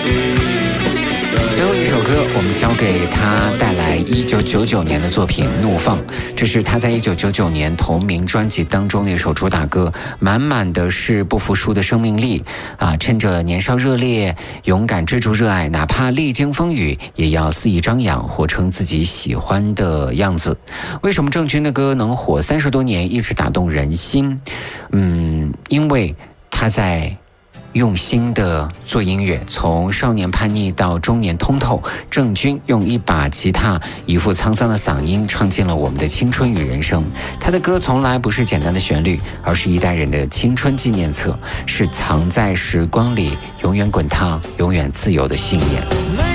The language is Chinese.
最后一首歌，我们交给他带来1999年的作品《怒放》，这是他在1999年同名专辑当中的一首主打歌，满满的是不服输的生命力啊！趁着年少热烈，勇敢追逐热爱，哪怕历经风雨，也要肆意张扬，活成自己喜欢的样子。为什么郑钧的歌能火30多年，一直打动人心？因为他在用心的做音乐，从少年叛逆到中年通透，郑钧用一把吉他，一副沧桑的嗓音，唱进了我们的青春与人生。他的歌从来不是简单的旋律，而是一代人的青春纪念册，是藏在时光里永远滚烫、永远自由的信念。